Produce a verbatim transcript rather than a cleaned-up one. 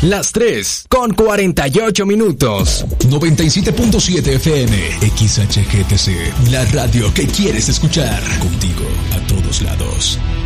Las tres con cuarenta y ocho minutos. noventa y siete punto siete F M, X H G T C, la radio que quieres escuchar. Contigo a todos lados.